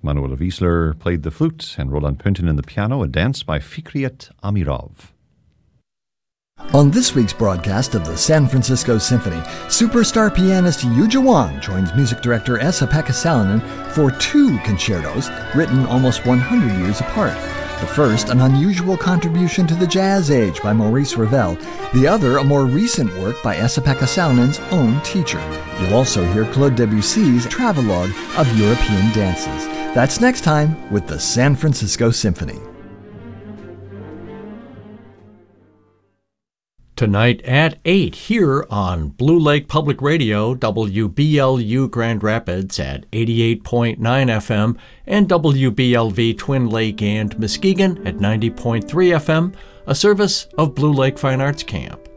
Manuela Wiesler played the flute and Roland Pünten in the piano, a dance by Fikret Amirov. On this week's broadcast of the San Francisco Symphony, superstar pianist Yuja Wang joins music director Esa-Pekka Salonen for 2 concertos written almost 100 years apart. The first, an unusual contribution to the jazz age by Maurice Ravel. The other, a more recent work by Esa-Pekka Salonen's own teacher. You'll also hear Claude Debussy's travelogue of European dances. That's next time with the San Francisco Symphony. Tonight at 8 here on Blue Lake Public Radio, WBLU Grand Rapids at 88.9 FM and WBLV Twin Lake and Muskegon at 90.3 FM, a service of Blue Lake Fine Arts Camp.